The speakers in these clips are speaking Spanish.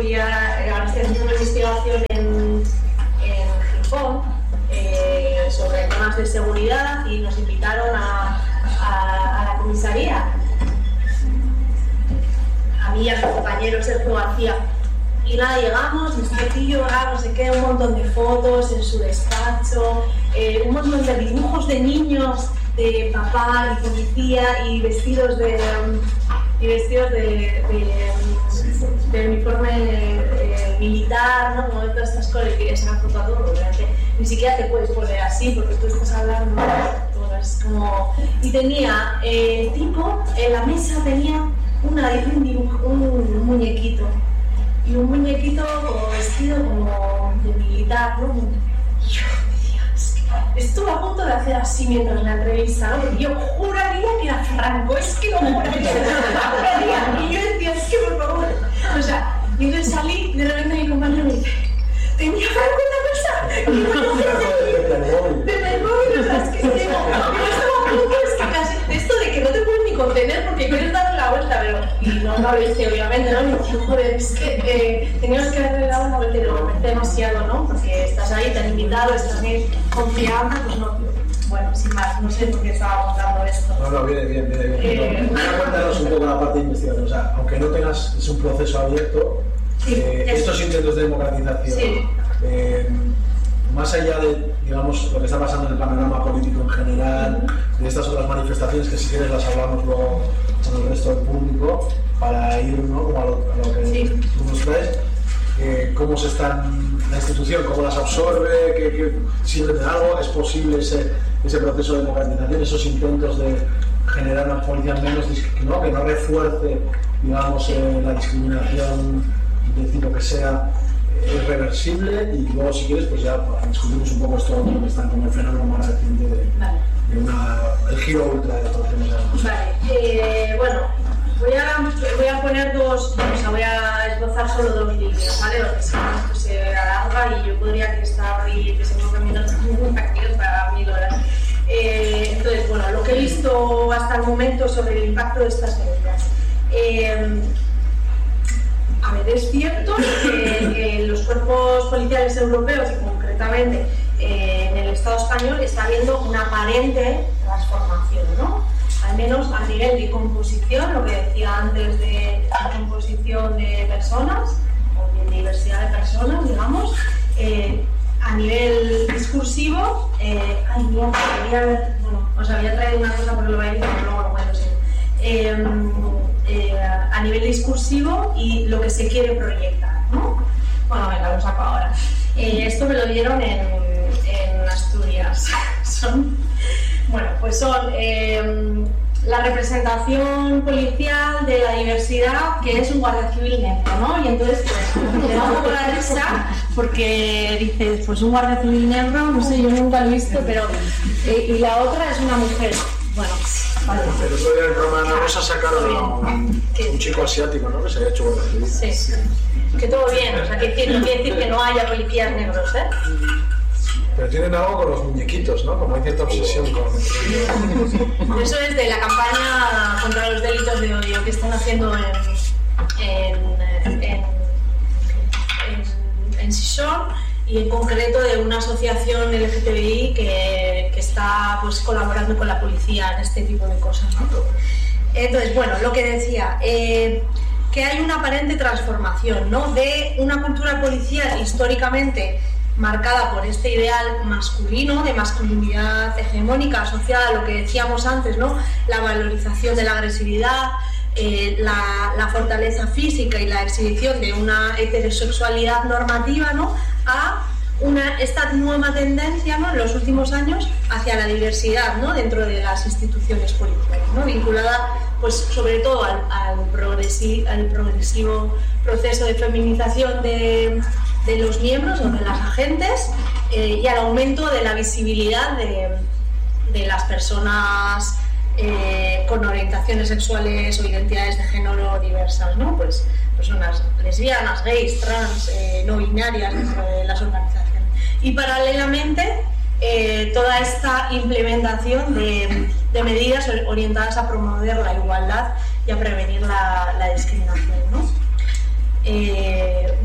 ahora estoy haciendo una investigación en Gijón sobre temas de seguridad y nos invitaron a la comisaría, a mí y a mis compañeros Sergio García. Y nada, llegamos, y este tío, no sé qué, un montón de fotos en su despacho, un montón de dibujos de niños, de papá y policía y vestidos de uniforme militar, ¿no? Como de todas estas cosas, que se me ha foto a todo, obviamente. Ni siquiera te puedes poner así porque tú estás hablando, todo es como... Y tenía, el tipo, en la mesa tenía un muñequito. Y un muñequito como vestido como de militar, ¿no? Y yo decía, es que estuve a punto de hacer así mientras la entrevista, ¿no? Porque yo juraría que era Franco, es que no juraría. Y yo decía, es que por favor. O sea, y entonces salí y de repente mi compañero me dice, ¿tenía Franco en la mesa? Y yo no sé, de el móvil, o sea, es que tengo. Yo estaba a punto, es que casi, esto de que no te puedes ni contener porque quieres darle la vuelta, pero. Y no lo hice, obviamente, ¿no? Me dije, joder, es que teníamos que haberle dado la vuelta y lo comenté demasiado, ¿no? Porque estás ahí, te han invitado, estás ahí confiando, pues no. Bueno, sin más, no sé por qué estaba contando esto. No, bien. Cuéntanos un poco la parte de investigación, o sea, aunque no tengas, es un proceso abierto, sí, estos intentos de democratización, sí. Más allá de, digamos, lo que está pasando en el panorama político en general, de estas otras manifestaciones que si quieres las hablamos luego con el resto del público, para ir, ¿no? Como a lo que sí. Tú nos traes, cómo se están, la institución, cómo las absorbe, que sirven de algo, es posible ese proceso de democratización, esos intentos de generar una policía menos, que no refuerce, digamos, la discriminación del tipo que sea, es reversible. Y luego, si quieres, pues ya discutimos un poco esto que están como el fenómeno más reciente el giro ultra de todo el tema. Vale, bueno, voy a poner dos, o sea, voy a esbozar solo dos líneas, ¿vale? Porque si no, esto se alarga y yo podría estar y que se me minutos aquí para 1000 horas. Entonces, bueno, lo que he visto hasta el momento sobre el impacto de estas medidas. A ver, es cierto que los cuerpos policiales europeos y concretamente en el Estado español está habiendo una aparente transformación, ¿no? Al menos a nivel de composición, lo que decía antes de composición de personas o de diversidad de personas, digamos. A nivel discursivo, os había traído una cosa porque lo voy a decir, pero luego lo cuento sí. A nivel discursivo y lo que se quiere proyectar, ¿no? Bueno, venga, lo saco ahora. Esto me lo dieron en Asturias. Son la representación policial de la diversidad, que es un guardia civil negro, ¿no? Y entonces me da un poco la risa porque dices, pues un guardia civil negro, no sé, yo nunca lo he visto, pero y la otra es una mujer. Bueno, vale. El otro día en Romana Rosa sacaron a un chico asiático, ¿no? Que se había hecho guardia civil. Sí. Que todo bien, o sea, que no quiere decir que no haya policías negros, ¿eh? Pero tienen algo con los muñequitos, ¿no? Como hay cierta obsesión con... Eso es de la campaña contra los delitos de odio que están haciendo en Sison y en concreto de una asociación LGTBI que está pues colaborando con la policía en este tipo de cosas, ¿no? Entonces, bueno, lo que decía, que hay una aparente transformación, ¿no? De una cultura policial históricamente marcada por este ideal masculino, de masculinidad hegemónica asociada a lo que decíamos antes, ¿no? La valorización de la agresividad, la fortaleza física y la exhibición de una heterosexualidad normativa, ¿no? A esta nueva tendencia, ¿no? En los últimos años hacia la diversidad, ¿no? Dentro de las instituciones policiales, ¿no? Vinculada pues sobre todo al progresivo proceso de feminización de los miembros o de las agentes y al aumento de la visibilidad de las personas con orientaciones sexuales o identidades de género diversas, ¿no? Pues personas lesbianas, gays, trans, no binarias dentro de las organizaciones. Y paralelamente toda esta implementación de medidas orientadas a promover la igualdad y a prevenir la discriminación, ¿no?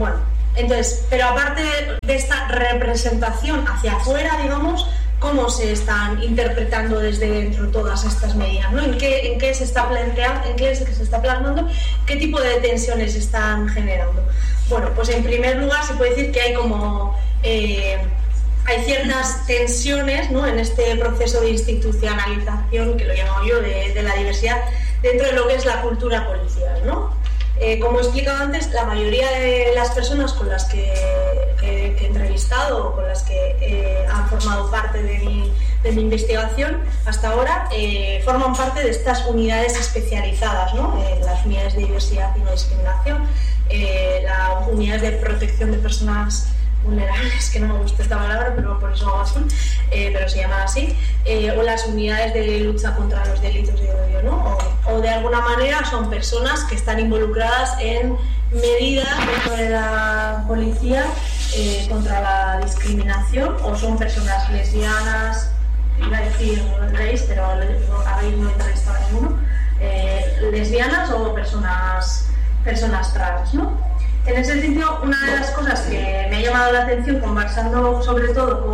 Entonces, pero aparte de esta representación hacia afuera, digamos, ¿cómo se están interpretando desde dentro todas estas medidas, ¿no? ¿En qué se está planteando, en qué se está plasmando, qué tipo de tensiones se están generando? Bueno, pues en primer lugar se puede decir que hay como hay ciertas tensiones, ¿no?, en este proceso de institucionalización, que lo llamo yo, de la diversidad dentro de lo que es la cultura policial, ¿no? Como he explicado antes, la mayoría de las personas con las que he entrevistado o con las que han formado parte de mi investigación hasta ahora forman parte de estas unidades especializadas, ¿no? Las unidades de diversidad y no discriminación, las unidades de protección de personas vulnerables, que no me gusta esta palabra, pero por eso hago así, pero se llaman así, o las unidades de lucha contra los delitos de odio, ¿no? O de alguna manera son personas que están involucradas en medidas dentro de la policía contra la discriminación, o son personas lesbianas, iba a decir gays, pero habéis no entrevistado a ninguno, lesbianas o personas trans, ¿no? En ese sentido, una de las cosas que me ha llamado la atención, conversando sobre todo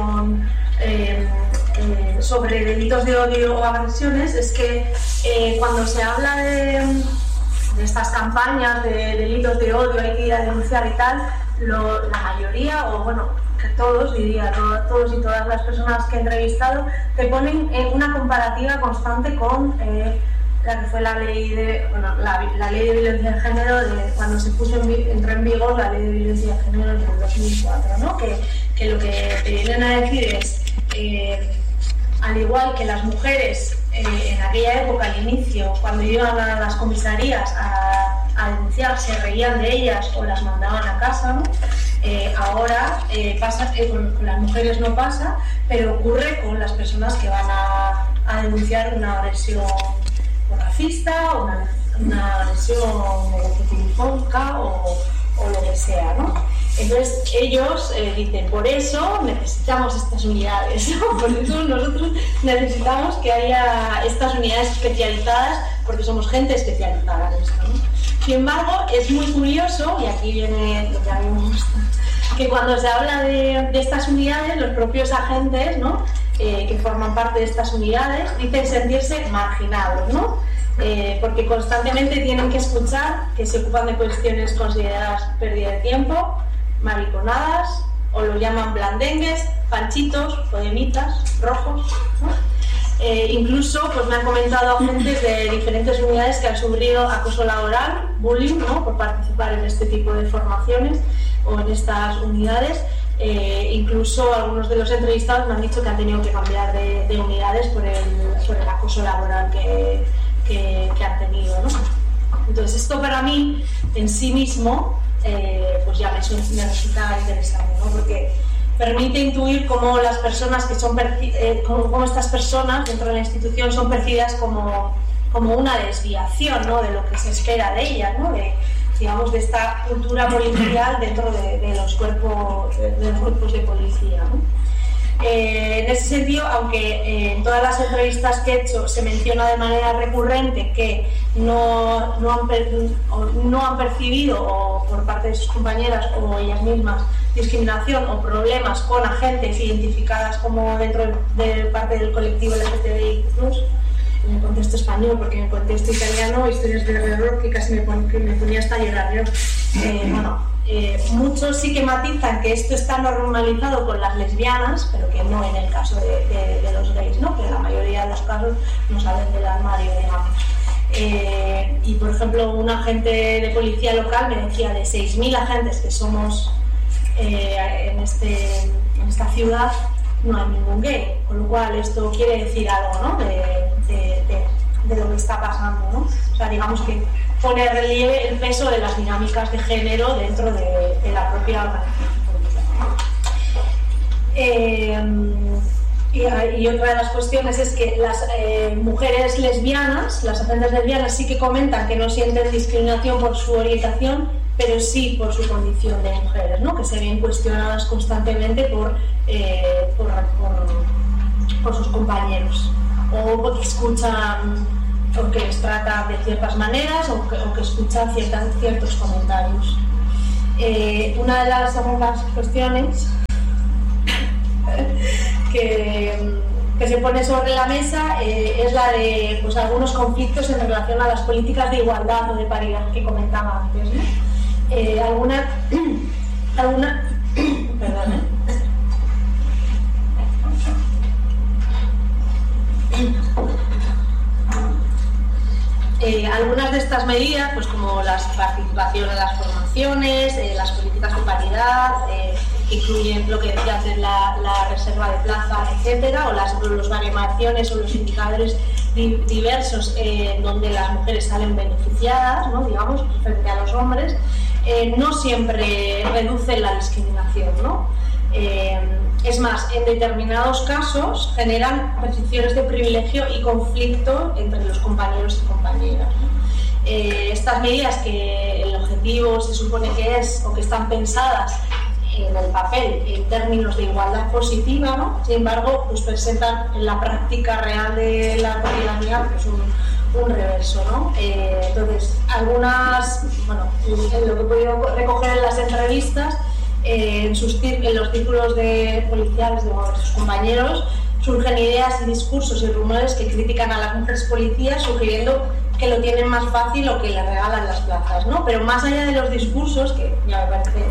sobre delitos de odio o agresiones, es que cuando se habla de estas campañas de delitos de odio, hay que ir a denunciar y tal, la mayoría, o bueno, que todos, diría, todos y todas las personas que he entrevistado, te ponen una comparativa constante con la que fue la ley de violencia de género, cuando se entró en vigor la ley de violencia de género en el 2004, ¿no? Que lo que te vienen a decir es, al igual que las mujeres en aquella época, al inicio, cuando iban a las comisarías a denunciar, se reían de ellas o las mandaban a casa, ¿no? Ahora pasa, con las mujeres no pasa, pero ocurre con las personas que van a denunciar una agresión racista, una agresión homofóbica o lo que sea, ¿no? Entonces ellos dicen, por eso necesitamos estas unidades, ¿no? Por eso nosotros necesitamos que haya estas unidades especializadas, porque somos gente especializada en esto, ¿no? Sin embargo, es muy curioso, y aquí viene lo que a mí me gusta, que cuando se habla de estas unidades, los propios agentes, ¿no?, que forman parte de estas unidades, dicen sentirse marginados, ¿no? Porque constantemente tienen que escuchar que se ocupan de cuestiones consideradas pérdida de tiempo, mariconadas, o lo llaman blandengues, panchitos, podemitas, rojos, ¿no? Incluso pues me han comentado agentes de diferentes unidades que han sufrido acoso laboral, bullying, ¿no?, por participar en este tipo de formaciones o en estas unidades. Incluso algunos de los entrevistados me han dicho que han tenido que cambiar de unidades por el acoso laboral que han tenido, ¿no? Entonces esto para mí en sí mismo pues ya me resulta interesante, ¿no? Porque permite intuir cómo las personas que son cómo estas personas dentro de la institución son percibidas como una desviación, ¿no?, de lo que se espera de ellas, ¿no?, digamos, de esta cultura policial dentro de los cuerpos de policía, ¿no? En ese sentido, aunque en todas las entrevistas que he hecho se menciona de manera recurrente que no han percibido, o por parte de sus compañeras o ellas mismas, discriminación o problemas con agentes identificadas como dentro de parte del colectivo LGTBI+, en el contexto español, porque en el contexto italiano historias de terror que casi me ponía hasta a llorar yo. Muchos sí que matizan que esto está normalizado con las lesbianas, pero que no en el caso de los gays, ¿no?, que en la mayoría de los casos no salen del armario, digamos. Y por ejemplo, un agente de policía local me decía, de 6.000 agentes que somos en esta ciudad, no hay ningún gay, con lo cual esto quiere decir algo, ¿no?, de lo que está pasando, ¿no? O sea, digamos que pone en relieve el peso de las dinámicas de género dentro de la propia organización. Y otra de las cuestiones es que las mujeres lesbianas, las agentes lesbianas, sí que comentan que no sienten discriminación por su orientación, pero sí por su condición de mujeres, ¿no?, que se ven cuestionadas constantemente por sus compañeros, o porque escuchan, o que les tratan de ciertas maneras, o que escuchan ciertos comentarios. Una de las segundas cuestiones que se pone sobre la mesa es la de pues, algunos conflictos en relación a las políticas de igualdad o de paridad que comentaba antes, ¿no? Algunas de estas medidas, pues como la participación en las formaciones, las políticas de paridad, que incluyen lo que decía antes, la reserva de plaza, etcétera, o las baremaciones o los indicadores diversos donde las mujeres salen beneficiadas, ¿no? Digamos, frente a los hombres, no siempre reducen la discriminación, ¿no? Es más, en determinados casos generan restricciones de privilegio y conflicto entre los compañeros y compañeras, ¿no? Estas medidas, que el objetivo se supone que es, o que están pensadas en el papel en términos de igualdad positiva, ¿no? Sin embargo, pues presentan en la práctica real de la cotidianidad pues un reverso, ¿no? Entonces, algunas, bueno, en lo que he podido recoger en las entrevistas, en los círculos de policiales de sus compañeros surgen ideas y discursos y rumores que critican a las mujeres policías, sugiriendo que lo tienen más fácil o que le regalan las plazas, ¿no? Pero más allá de los discursos, que ya me parece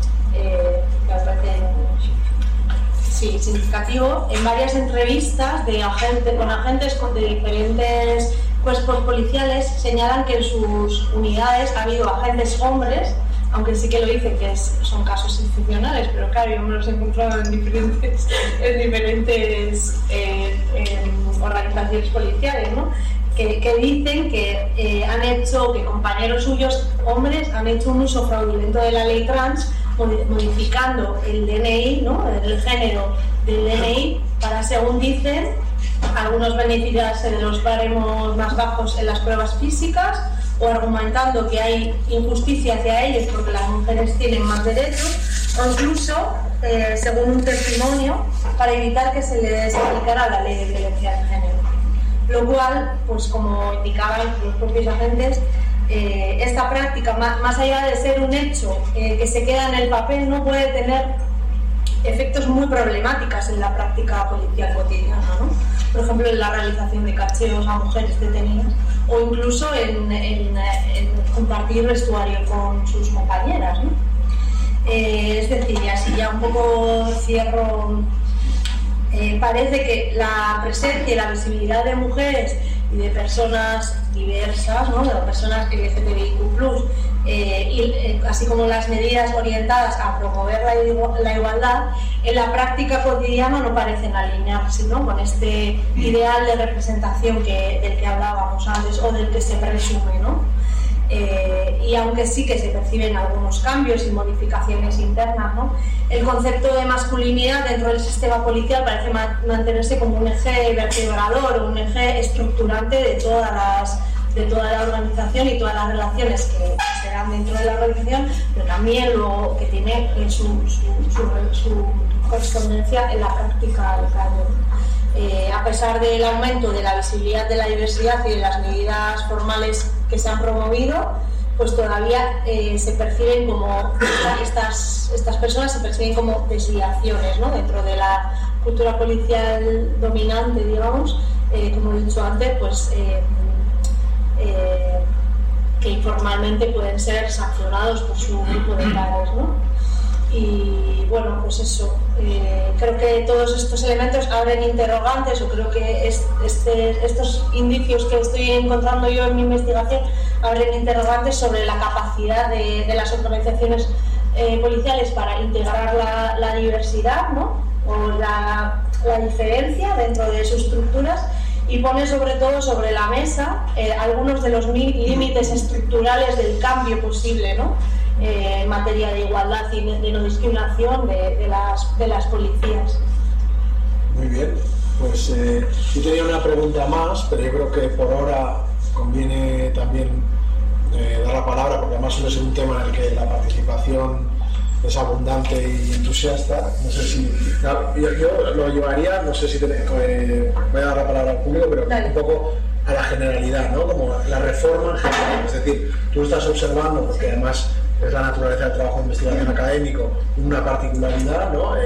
sí, significativo, en varias entrevistas con agentes de diferentes cuerpos policiales señalan que en sus unidades ha habido agentes hombres, aunque sí que lo dicen que son casos excepcionales, pero claro, yo me los he encontrado en diferentes organizaciones policiales, ¿no? Que dicen que compañeros suyos, hombres, han hecho un uso fraudulento de la ley trans, modificando el DNI, ¿no? El género del DNI, para, según dicen, algunos beneficiarse de los baremos más bajos en las pruebas físicas, o argumentando que hay injusticia hacia ellos porque las mujeres tienen más derechos, o incluso, según un testimonio, para evitar que se les aplicara la ley de violencia de género. Lo cual, pues como indicaban los propios agentes, esta práctica, más allá de ser un hecho que se queda en el papel, no puede tener efectos muy problemáticos en la práctica policial cotidiana, ¿no? Por ejemplo, en la realización de cacheos a mujeres detenidas, o incluso en compartir vestuario con sus compañeras, ¿no? Es decir, y así ya un poco cierro, parece que la presencia y la visibilidad de mujeres y de personas diversas, ¿no? De personas LGTBIQ+, así como las medidas orientadas a promover la igualdad, en la práctica cotidiana no parecen alinearse, ¿no? Con este ideal de representación del que hablábamos antes, o del que se presume, ¿no? Y aunque sí que se perciben algunos cambios y modificaciones internas, ¿no? El concepto de masculinidad dentro del sistema policial parece mantenerse como un eje vertebrador o un eje estructurante de toda la organización y todas las relaciones que se dan dentro de la organización, pero también lo que tiene su correspondencia en la práctica local. A pesar del aumento de la visibilidad de la diversidad y de las medidas formales que se han promovido, pues todavía se perciben como estas personas se perciben como desviaciones, ¿no? Dentro de la cultura policial dominante, digamos, como he dicho antes, pues que informalmente pueden ser sancionados por su grupo de pares, ¿no? Y bueno, pues eso, creo que todos estos elementos abren interrogantes, o creo que estos indicios que estoy encontrando yo en mi investigación abren interrogantes sobre la capacidad de las organizaciones policiales para integrar la diversidad, ¿no? O la diferencia dentro de sus estructuras, y pone sobre todo sobre la mesa algunos de los límites estructurales del cambio posible, ¿no? En materia de igualdad y de no discriminación de las policías. Muy bien, pues yo tenía una pregunta más, pero yo creo que por ahora conviene también dar la palabra, porque además suele ser un tema en el que la participación es abundante y entusiasta. No sé si yo lo llevaría, no sé si voy a dar la palabra al público, pero un poco a la generalidad, ¿no? Como la reforma en general, es decir, tú estás observando, porque además es la naturaleza del trabajo de investigación académico una particularidad, ¿no?